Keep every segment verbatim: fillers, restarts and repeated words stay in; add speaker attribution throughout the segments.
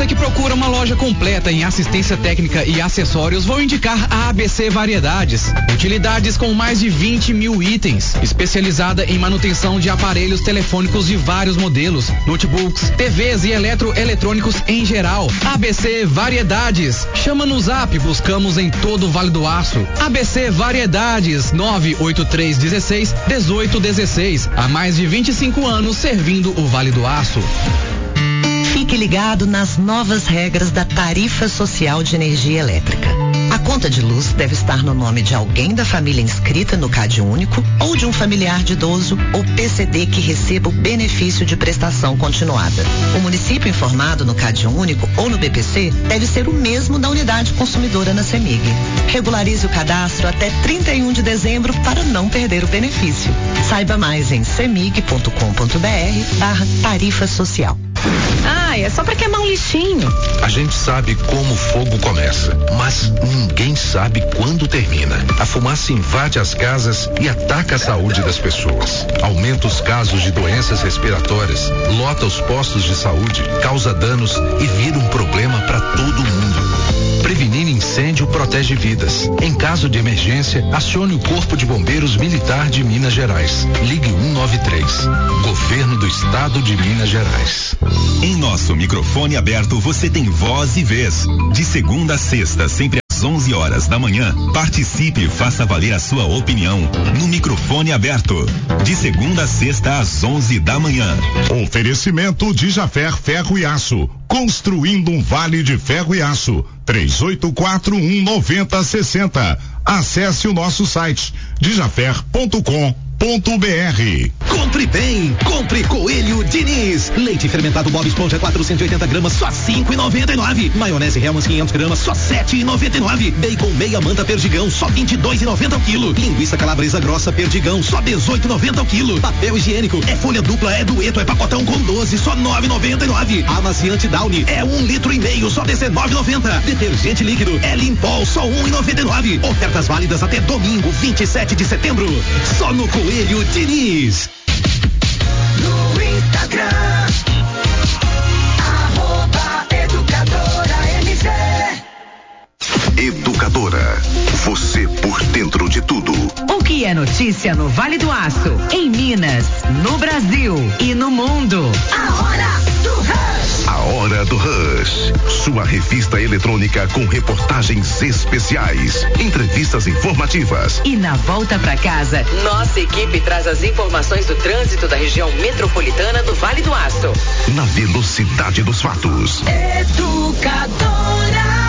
Speaker 1: você que procura uma loja completa em assistência técnica e acessórios, vou indicar a A B C Variedades. Utilidades com mais de vinte mil itens, especializada em manutenção de aparelhos telefônicos de vários modelos, notebooks, T Vs e eletroeletrônicos em geral. A B C Variedades. Chama no Zap, buscamos em todo o Vale do Aço. A B C Variedades, nove oito três um seis, um oito um seis. Há mais de vinte e cinco anos servindo o Vale do Aço.
Speaker 2: Fique ligado nas novas regras da tarifa social de energia elétrica. A conta de luz deve estar no nome de alguém da família inscrita no CadÚnico ou de um familiar de idoso ou P C D que receba o benefício de prestação continuada. O município informado no CadÚnico ou no B P C deve ser o mesmo da unidade consumidora na CEMIG. Regularize o cadastro até trinta e um de dezembro para não perder o benefício. Saiba mais em cemig ponto com ponto br barra tarifa social.
Speaker 3: Ah, é só pra queimar um lixinho.
Speaker 4: A gente sabe como o fogo começa, mas ninguém sabe quando termina. A fumaça invade as casas e ataca a saúde das pessoas. Aumenta os casos de doenças respiratórias, lota os postos de saúde, causa danos e vira um problema para todo mundo. Prevenir incêndio protege vidas. Em caso de emergência, acione o Corpo de Bombeiros Militar de Minas Gerais. Ligue um nove três. Governo do Estado de Minas Gerais.
Speaker 5: Em nosso microfone aberto você tem voz e vez. De segunda a sexta, sempre às onze horas da manhã, participe e faça valer a sua opinião no microfone aberto. De segunda a sexta às onze da manhã.
Speaker 6: Oferecimento de Jafer Ferro e Aço. Construindo um vale de ferro e aço. três oito quatro um nove zero seis zero. Acesse o nosso site dijafer ponto com ponto br.
Speaker 7: Compre bem, compre Coelho Diniz. Leite fermentado Bob Esponja quatrocentos e oitenta gramas, só cinco e noventa e nove. Maionese Hellmann's quinhentos gramas, só sete e noventa e nove. Bacon meia manta Perdigão, só vinte e dois e noventa ao quilo. Linguiça calabresa grossa Perdigão, só dezoito e noventa ao quilo. Papel higiênico é folha dupla, é dueto, é pacotão com doze, só nove e noventa e nove. Amaciante Downy é um litro e meio, só dezenove e noventa. Detergente líquido é Limpol, só um e noventa e nove. Ofertas válidas até domingo, vinte e sete de setembro. Só no Coelho Diniz.
Speaker 8: No Instagram, arroba Educadora M G.
Speaker 4: Educadora, você por dentro de tudo.
Speaker 3: O que é notícia no Vale do Aço, em Minas, no Brasil e no mundo.
Speaker 8: A Hora do Rush.
Speaker 4: A Hora do Rush. Sua revista eletrônica com reportagens especiais, entrevistas informativas.
Speaker 3: E na volta pra casa, nossa equipe traz as informações do trânsito da região metropolitana do Vale do Aço.
Speaker 4: Na velocidade dos fatos.
Speaker 8: Educadora.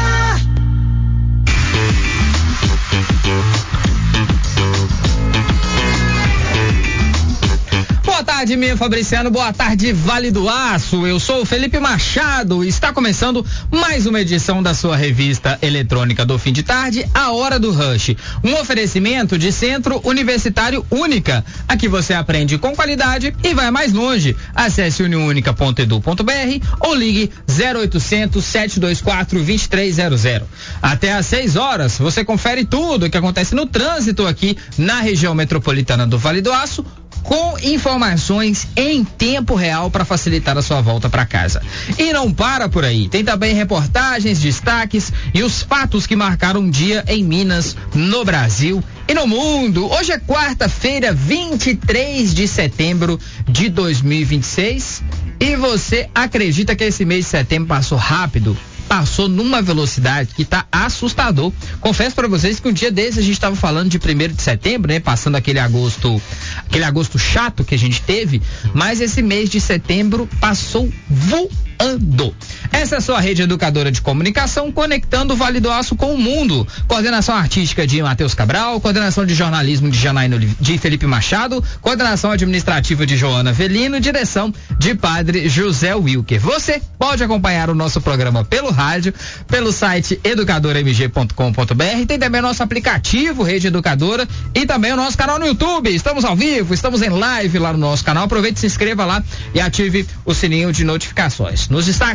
Speaker 9: Boa tarde, minha Fabriciano, boa tarde, Vale do Aço. Eu sou o Felipe Machado e está começando mais uma edição da sua revista eletrônica do fim de tarde, A Hora do Rush. Um oferecimento de Centro Universitário Única. Aqui você aprende com qualidade e vai mais longe. Acesse uniunica ponto edu ponto br ou ligue zero oitocentos, sete dois quatro, dois três zero zero. Até às seis horas você confere tudo o que acontece no trânsito aqui na região metropolitana do Vale do Aço, com informações em tempo real para facilitar a sua volta para casa. E não para por aí, tem também reportagens, destaques e os fatos que marcaram um dia em Minas, no Brasil e no mundo. Hoje é quarta-feira, vinte e três de setembro de dois mil e vinte e seis, e você acredita que esse mês de setembro passou rápido? Passou numa velocidade que tá assustador. Confesso para vocês que um dia desses a gente estava falando de primeiro de setembro, né? Passando aquele agosto, aquele agosto chato que a gente teve, mas esse mês de setembro passou voando. Essa é a sua rede educadora de comunicação, conectando o Vale do Aço com o mundo. Coordenação artística de Matheus Cabral, coordenação de jornalismo de Janaína de Felipe Machado, coordenação administrativa de Joana Velino, direção de Padre José Wilker. Você pode acompanhar o nosso programa pelo rádio, pelo site educadora m g ponto com ponto br, tem também o nosso aplicativo Rede Educadora e também o nosso canal no YouTube. Estamos ao vivo, estamos em live lá no nosso canal. Aproveite, se inscreva lá e ative o sininho de notificações. Nos destaques do dia,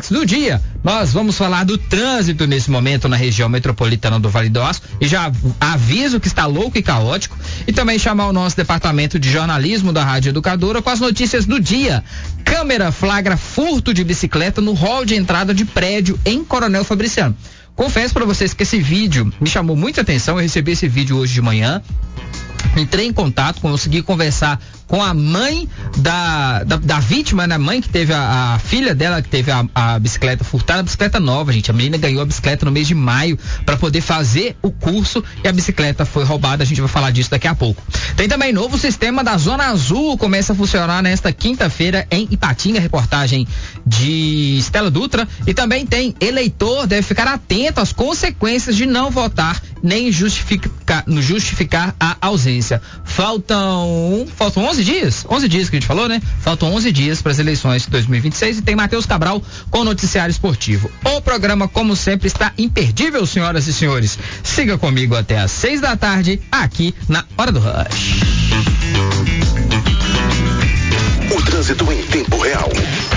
Speaker 9: dia, nós vamos falar do trânsito nesse momento na região metropolitana do Vale do Aço e já aviso que está louco e caótico e também chamar o nosso departamento de jornalismo da Rádio Educadora com as notícias do dia. Câmera flagra furto de bicicleta no hall de entrada de prédio em Coronel Fabriciano. Confesso para vocês que esse vídeo me chamou muita atenção, eu recebi esse vídeo hoje de manhã, entrei em contato, consegui conversar com a mãe da, da, da vítima, né? A mãe que teve a, a filha dela que teve a, a bicicleta furtada, a bicicleta nova, gente. A menina ganhou a bicicleta no mês de maio para poder fazer o curso e a bicicleta foi roubada. A gente vai falar disso daqui a pouco. Tem também novo sistema da Zona Azul, começa a funcionar nesta quinta-feira em Ipatinga, reportagem de Estela Dutra. E também tem eleitor deve ficar atento às consequências de não votar nem justificar, justificar a ausência. Faltam, faltam onze dias, onze dias que a gente falou, né? Faltam onze dias para as eleições de dois mil e vinte e seis e tem Matheus Cabral com o noticiário esportivo. O programa, como sempre, está imperdível, senhoras e senhores. Siga comigo até às seis da tarde, aqui na Hora do Rush.
Speaker 4: O trânsito em tempo real.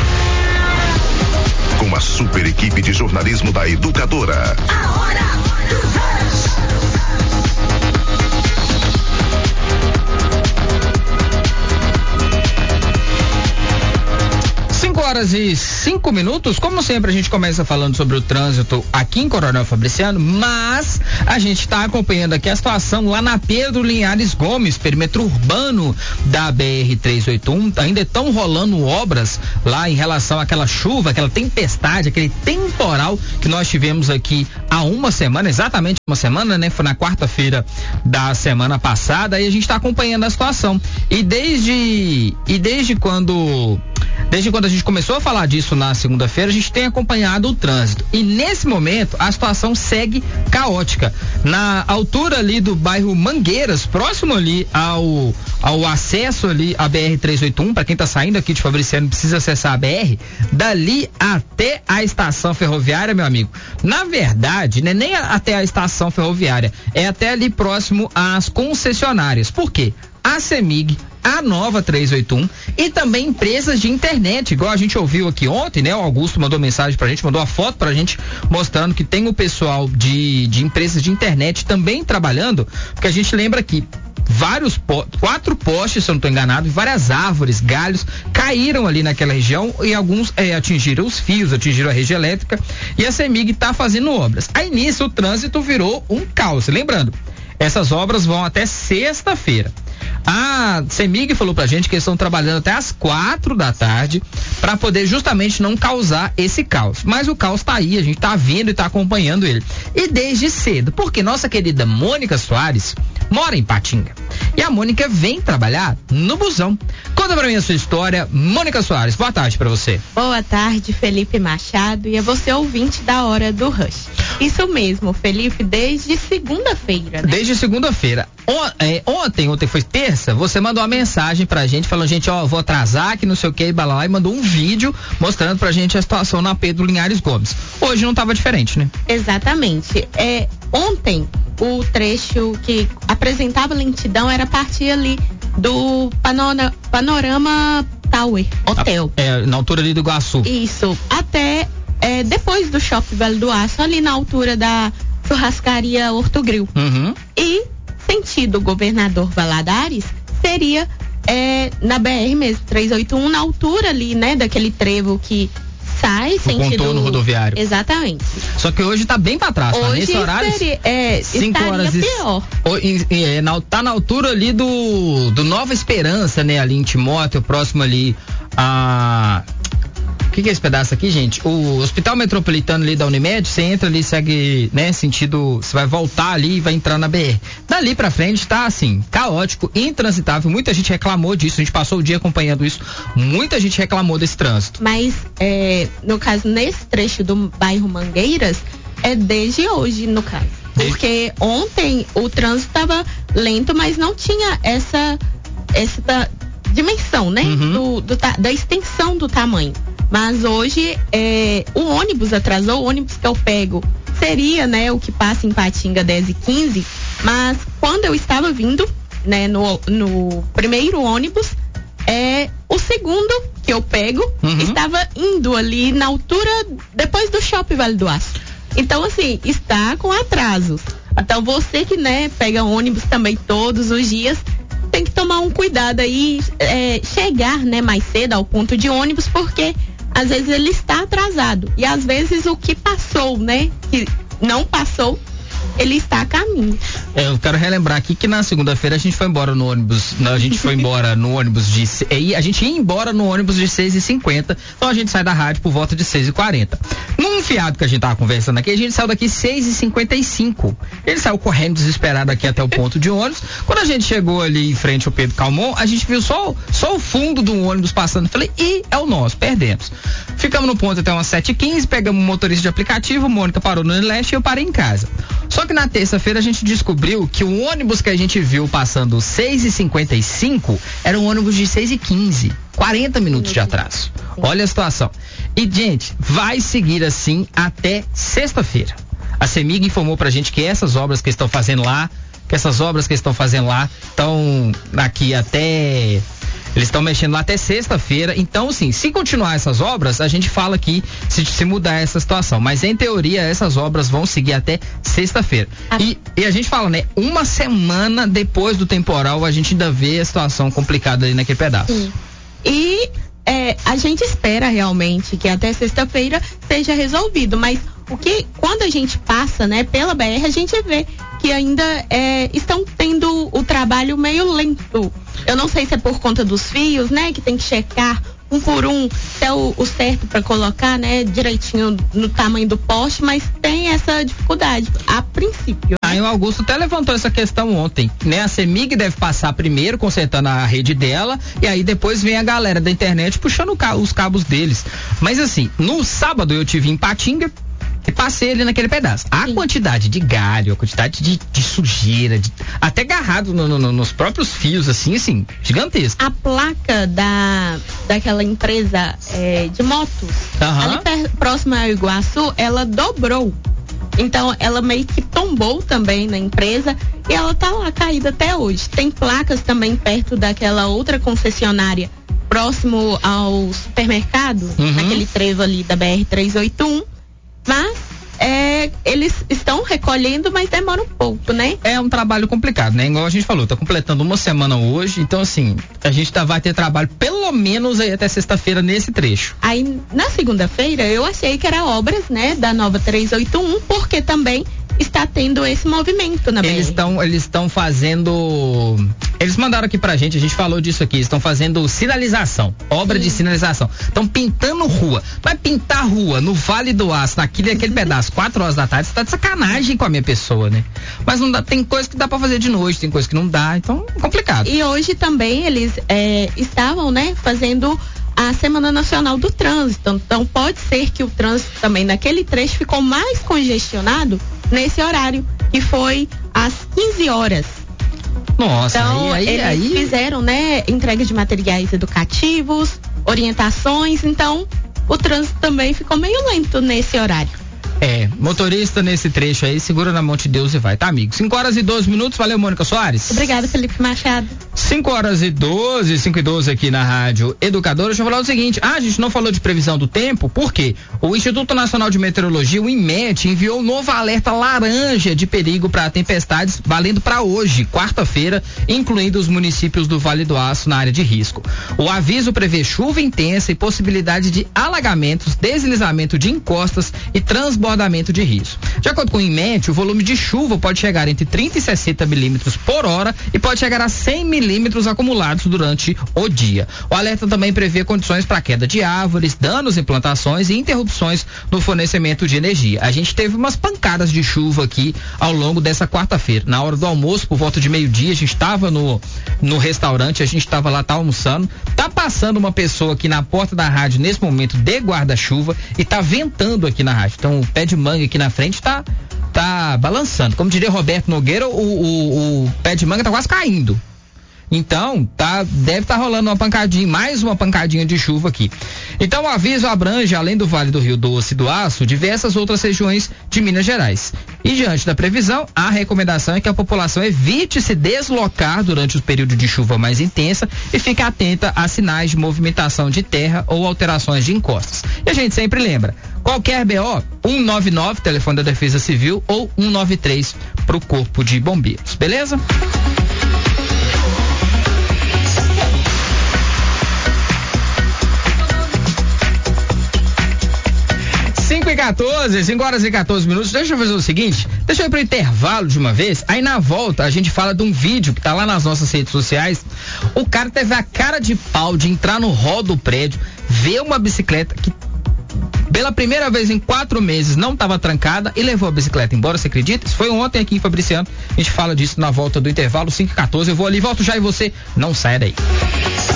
Speaker 4: Com a super equipe de jornalismo da Educadora.
Speaker 8: A Hora do Rush.
Speaker 9: cinco horas e cinco minutos, como sempre a gente começa falando sobre o trânsito aqui em Coronel Fabriciano, mas a gente está acompanhando aqui a situação lá na Pedro Linhares Gomes, perímetro urbano da B R trezentos e oitenta e um, ainda estão rolando obras lá em relação àquela chuva, aquela tempestade, aquele temporal que nós tivemos aqui há uma semana, exatamente uma semana, né? Foi na quarta-feira da semana passada e a gente está acompanhando a situação e desde e desde quando Desde quando a gente começou a falar disso na segunda-feira, a gente tem acompanhado o trânsito. E nesse momento, a situação segue caótica. Na altura ali do bairro Mangueiras, próximo ali ao, ao acesso ali à B R trezentos e oitenta e um, para quem tá saindo aqui de Fabriciano precisa acessar a B R, dali até a estação ferroviária, meu amigo. Na verdade, não é nem até a estação ferroviária, é até ali próximo às concessionárias. Por quê? A CEMIG, a Nova trezentos e oitenta e um e também empresas de internet, igual a gente ouviu aqui ontem, né? O Augusto mandou mensagem pra gente, mandou a foto pra gente mostrando que tem o pessoal de, de empresas de internet também trabalhando, porque a gente lembra que vários, po- quatro postes, se eu não estou enganado, e várias árvores, galhos caíram ali naquela região e alguns é, atingiram os fios, atingiram a rede elétrica e a CEMIG está fazendo obras. Aí nisso o trânsito virou um caos. Lembrando, essas obras vão até sexta-feira. A CEMIG falou pra gente que eles estão trabalhando até às quatro da tarde para poder justamente não causar esse caos. Mas o caos tá aí, a gente tá vendo e tá acompanhando ele. E desde cedo, porque nossa querida Mônica Soares mora em Ipatinga. E a Mônica vem trabalhar no busão. Conta pra mim a sua história, Mônica Soares. Boa tarde pra você.
Speaker 10: Boa tarde, Felipe Machado, e a você ouvinte da Hora do Rush. Isso mesmo, Felipe, desde segunda-feira, né?
Speaker 9: Desde segunda-feira. On, é, ontem, ontem foi terça, você mandou uma mensagem pra gente falando, gente, ó, vou atrasar, que não sei o que, e balá, e mandou um vídeo mostrando pra gente a situação na Pedro Linhares Gomes. Hoje não tava diferente, né?
Speaker 10: Exatamente. É, ontem, o trecho que apresentava lentidão era a partir ali do panora, Panorama Tower Hotel.
Speaker 9: A, é, na altura ali do Iguaçu.
Speaker 10: Isso, até é, depois do Shopping Vale do Aço, ali na altura da churrascaria Hortogril.
Speaker 9: Uhum.
Speaker 10: E sentido Governador Valadares seria é, na B R mesmo, trezentos e oitenta e um, na altura ali, né, daquele trevo que sai
Speaker 9: o
Speaker 10: sentido
Speaker 9: contorno rodoviário.
Speaker 10: Exatamente.
Speaker 9: Só que hoje tá bem pra trás, tá?
Speaker 10: Hoje
Speaker 9: Nesse horário,
Speaker 10: seria, é,
Speaker 9: cinco horas e,
Speaker 10: pior.
Speaker 9: O, e, e, é, na, tá na altura ali do, do Nova Esperança, né, ali em Timóteo, próximo ali a... O que, que é esse pedaço aqui, gente? O Hospital Metropolitano ali da Unimed, você entra ali, segue, né, sentido, você vai voltar ali e vai entrar na B R. Dali pra frente tá, assim, caótico, intransitável, muita gente reclamou disso, a gente passou o dia acompanhando isso, muita gente reclamou desse trânsito.
Speaker 10: Mas, é, no caso, nesse trecho do bairro Mangueiras, é desde hoje, no caso. Porque ontem o trânsito tava lento, mas não tinha essa, essa dimensão, né?
Speaker 9: Uhum.
Speaker 10: Do, do, da extensão do tamanho. Mas hoje é, o ônibus atrasou, o ônibus que eu pego seria, né, o que passa em Ipatinga dez e quinze, mas quando eu estava vindo, né, no, no primeiro ônibus, é, o segundo que eu pego
Speaker 9: Uhum.
Speaker 10: estava indo ali na altura, depois do Shopping Vale do Aço. Então, assim, está com atrasos. Então, você que, né, pega ônibus também todos os dias, tem que tomar um cuidado aí, é, chegar, né, mais cedo ao ponto de ônibus, porque às vezes ele está atrasado. E às vezes o que passou, né, que não passou, ele está a caminho.
Speaker 9: É, eu quero relembrar aqui que na segunda-feira a gente foi embora no ônibus, não, a gente foi embora no ônibus de, e a gente ia embora no ônibus de seis e cinquenta, então a gente sai da rádio por volta de seis e quarenta. Num fiado que a gente tava conversando aqui, a gente saiu daqui seis e cinquenta e cinco. Ele saiu correndo desesperado aqui até o ponto de ônibus. Quando a gente chegou ali em frente ao Pedro Calmon, a gente viu só, só o fundo do ônibus passando. Falei, ih, é o nosso, perdemos. Ficamos no ponto até umas sete e quinze, pegamos um motorista de aplicativo, Mônica parou no Leste e eu parei em casa. Só que na terça-feira a gente descobriu que o ônibus que a gente viu passando seis e cinquenta e cinco era um ônibus de seis e quinze. quarenta minutos de atraso. Olha a situação. E, gente, vai seguir assim até sexta-feira. A CEMIG informou pra gente que essas obras que estão fazendo lá, que essas obras que estão fazendo lá estão aqui até... Eles estão mexendo lá até sexta-feira. Então, assim, se continuar essas obras, a gente fala aqui se, se mudar essa situação. Mas, em teoria, essas obras vão seguir até sexta-feira. E, e a gente fala, né? Uma semana depois do temporal, a gente ainda vê a situação complicada ali naquele pedaço.
Speaker 10: Sim. E é, a gente espera realmente que até sexta-feira seja resolvido. Mas o que, quando a gente passa, né, pela B R, a gente vê que ainda é, estão tendo o trabalho meio lento. Eu não sei se é por conta dos fios, né, que tem que checar um por um, se é o, o certo para colocar, né, direitinho no tamanho do poste, mas tem essa dificuldade a princípio.
Speaker 9: Aí o Augusto até levantou essa questão ontem, né? A CEMIG deve passar primeiro consertando a rede dela e aí depois vem a galera da internet puxando os cabos deles. Mas assim, no sábado eu tive em Patinga e passei ali naquele pedaço. A Sim. quantidade de galho, a quantidade de, de sujeira, de, até agarrado no, no, nos próprios fios, assim, assim, gigantesco.
Speaker 10: A placa da, daquela empresa é, de motos,
Speaker 9: uhum.
Speaker 10: ali per, próxima ao Iguaçu, ela dobrou. Então, ela meio que tombou também na empresa e ela tá lá caída até hoje. Tem placas também perto daquela outra concessionária, próximo ao supermercado,
Speaker 9: uhum.
Speaker 10: naquele trevo ali da B R trezentos e oitenta e um. Mas é, eles estão recolhendo, mas demora um pouco, né?
Speaker 9: É um trabalho complicado, né? Igual a gente falou, tá completando uma semana hoje, então assim, a gente tá, vai ter trabalho pelo menos aí até sexta-feira nesse trecho.
Speaker 10: Aí, na segunda-feira, eu achei que era obras, né, da nova trezentos e oitenta e um, porque também está tendo esse movimento na B R.
Speaker 9: Eles estão eles estão fazendo... Eles mandaram aqui pra gente, a gente falou disso aqui, estão fazendo sinalização, obra Sim. de sinalização. Estão pintando rua. Vai pintar rua no Vale do Aço, naquele aquele pedaço, quatro horas da tarde, você tá de sacanagem com a minha pessoa, né? Mas não dá, tem coisa que dá pra fazer de noite, tem coisa que não dá, então é complicado.
Speaker 10: E hoje também eles é, estavam, né, fazendo a Semana Nacional do Trânsito. Então pode ser que o trânsito também naquele trecho ficou mais congestionado nesse horário, que foi às quinze horas.
Speaker 9: Nossa,
Speaker 10: então,
Speaker 9: aí, aí,
Speaker 10: eles
Speaker 9: aí...
Speaker 10: fizeram, né, entrega de materiais educativos, orientações, então o trânsito também ficou meio lento nesse horário.
Speaker 9: É, motorista nesse trecho aí, segura na mão de Deus e vai, tá, amigo? cinco horas e doze minutos, valeu, Mônica Soares.
Speaker 10: Obrigada, Felipe Machado.
Speaker 9: cinco horas e doze, cinco e doze aqui na Rádio Educadora. Deixa eu falar o seguinte, ah, a gente não falou de previsão do tempo, por quê? O Instituto Nacional de Meteorologia, o INMET, enviou um novo alerta laranja de perigo para tempestades, valendo para hoje, quarta-feira, incluindo os municípios do Vale do Aço na área de risco. O aviso prevê chuva intensa e possibilidade de alagamentos, deslizamento de encostas e transbordamento de rios. De acordo com o INMET, o volume de chuva pode chegar entre trinta e sessenta milímetros por hora e pode chegar a cem milímetros acumulados durante o dia. O alerta também prevê condições para queda de árvores, danos em plantações e interrupções no fornecimento de energia. A gente teve umas pancadas de chuva aqui ao longo dessa quarta-feira. Na hora do almoço, por volta de meio-dia, a gente estava no, no restaurante, a gente estava lá, tá almoçando. Tá passando uma pessoa aqui na porta da rádio nesse momento de guarda-chuva e tá ventando aqui na rádio. Então, o pé de manga aqui na frente tá, tá balançando. Como diria Roberto Nogueira, o, o, o pé de manga tá quase caindo. Então, tá, deve estar tá rolando uma pancadinha, mais uma pancadinha de chuva aqui. Então, o aviso abrange, além do Vale do Rio Doce e do Aço, diversas outras regiões de Minas Gerais. E diante da previsão, a recomendação é que a população evite se deslocar durante o período de chuva mais intensa e fique atenta a sinais de movimentação de terra ou alterações de encostas. E a gente sempre lembra, qualquer B O, um nove nove, telefone da Defesa Civil, ou um nove três para o Corpo de Bombeiros, beleza? cinco e quatorze, cinco horas e quatorze minutos. Deixa eu fazer o seguinte, deixa eu ir pro intervalo de uma vez, aí na volta a gente fala de um vídeo que tá lá nas nossas redes sociais. O cara teve a cara de pau de entrar no hall do prédio, ver uma bicicleta que pela primeira vez em quatro meses não estava trancada e levou a bicicleta embora, você acredita? Isso foi ontem aqui em Fabriciano. A gente fala disso na volta do intervalo, cinco e quatorze. Eu vou ali, volto já e você não sai daí.